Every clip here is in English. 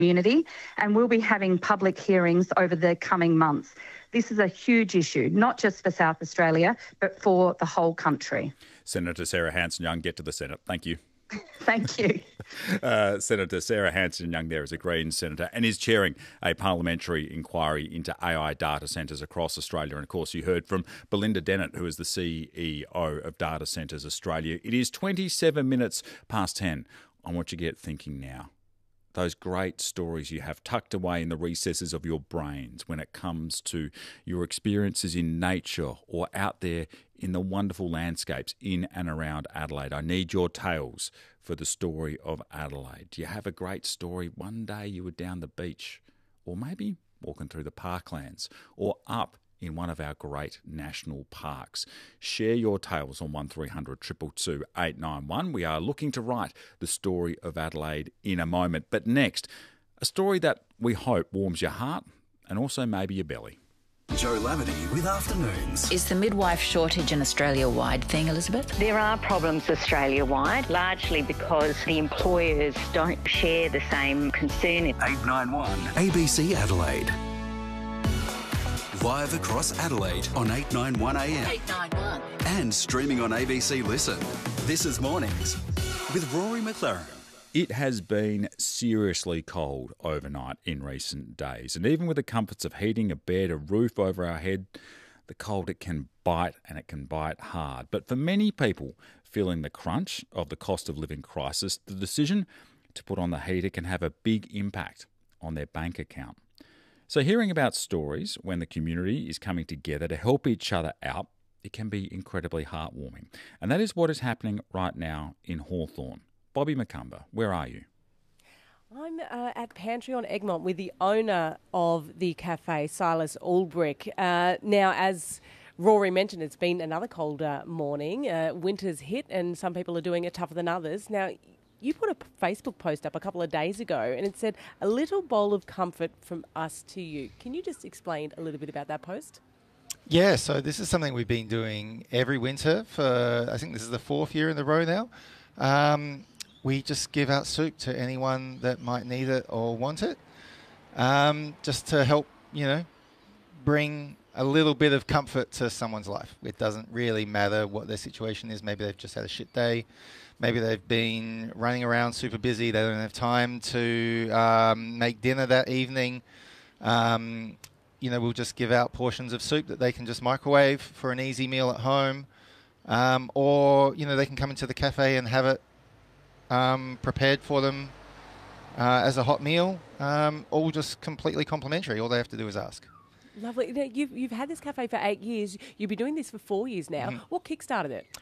community, and we'll be having public hearings over the coming months. This is a huge issue, not just for South Australia, but for the whole country. Senator Sarah Hanson-Young, get to the Senate. Thank you. Thank you. Senator Sarah Hanson-Young there is a Greens senator and is chairing a parliamentary inquiry into AI data centres across Australia. And, of course, you heard from Belinda Dennett, who is the CEO of Data Centres Australia. It is 27 minutes past 10. I want you to get thinking now. Those great stories you have tucked away in the recesses of your brains when it comes to your experiences in nature or out there in the wonderful landscapes in and around Adelaide. I need your tales for the story of Adelaide. Do you have a great story? One day you were down the beach, or maybe walking through the parklands, or up in one of our great national parks. Share your tales on 1300 222 891. We are looking to write the story of Adelaide in a moment. But next, a story that we hope warms your heart and also maybe your belly. Joe Lavity with Afternoons. Is the midwife shortage an Australia-wide thing, Elizabeth? There are problems Australia-wide, largely because the employers don't share the same concern. 891 ABC Adelaide. Live across Adelaide on 891 AM. 891. And streaming on ABC Listen. This is Mornings with Rory McLaren. It has been seriously cold overnight in recent days. And even with the comforts of heating, a bed, a roof over our head, the cold, it can bite, and it can bite hard. But for many people feeling the crunch of the cost of living crisis, the decision to put on the heater can have a big impact on their bank account. So hearing about stories when the community is coming together to help each other out, it can be incredibly heartwarming. And that is what is happening right now in Hawthorn. Bobby McCumber, where are you? I'm at Pantry on Egmont with the owner of the cafe, Silas Ulbrich. Now, as Rory mentioned, it's been another colder morning. Winter's hit and some people are doing it tougher than others. Now, you put a Facebook post up a couple of days ago and it said, "A little bowl of comfort from us to you." Can you just explain a little bit about that post? Yeah, so this is something we've been doing every winter for, I think this is the 4th year in a row now. We just give out soup to anyone that might need it or want it, just to help, bring a little bit of comfort to someone's life. It doesn't really matter what their situation is. Maybe they've just had a shit day. Maybe they've been running around super busy. They don't have time to make dinner that evening. We'll just give out portions of soup that they can just microwave for an easy meal at home. Or they can come into the cafe and have it prepared for them as a hot meal, all just completely complimentary. All they have to do is ask. Lovely. Now, you've had this cafe for 8 years. You've been doing this for 4 years now. Mm-hmm. What kickstarted it?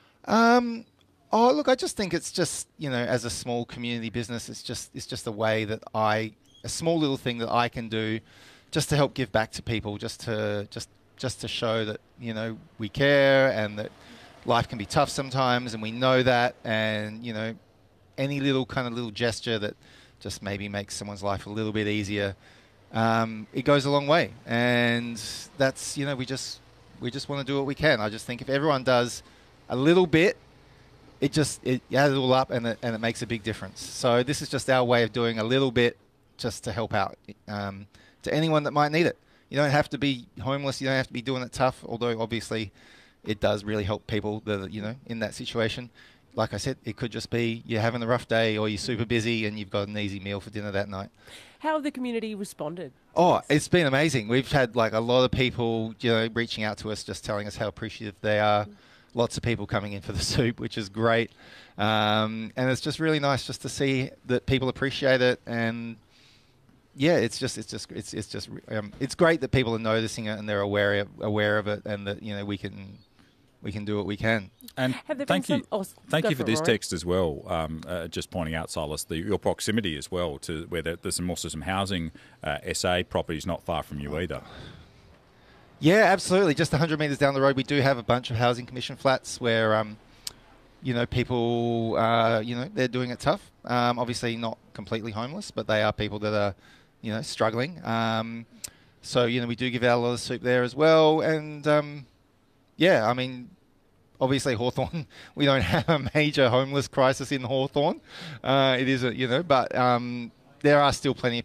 Look, I just think it's just, as a small community business, it's just a way that a small little thing that I can do just to help give back to people, just to show that, we care and that life can be tough sometimes and we know that, and, any little gesture that just maybe makes someone's life a little bit easier, it goes a long way. And that's, we just want to do what we can. I just think if everyone does a little bit, it adds it all up and it makes a big difference. So this is just our way of doing a little bit just to help out to anyone that might need it. You don't have to be homeless. You don't have to be doing it tough, although obviously it does really help people that are, in that situation. Like I said, it could just be you're having a rough day or you're super busy and you've got an easy meal for dinner that night. How have the community responded? It's been amazing. We've had a lot of people, reaching out to us, just telling us how appreciative they are. Lots of people coming in for the soup, which is great. And it's just really nice just to see that people appreciate it. And yeah, it's great that people are noticing it and they're aware of it, and that we can do what we can. And thank you for this text as well. Just pointing out, Silas, your proximity as well to where there's also some housing SA properties not far from you either. Yeah, absolutely. Just 100 metres down the road, we do have a bunch of housing commission flats where, people, they're doing it tough. Obviously not completely homeless, but they are people that are, struggling. So, we do give out a lot of soup there as well. And, obviously Hawthorn, we don't have a major homeless crisis in Hawthorn. It is, but there are still plenty of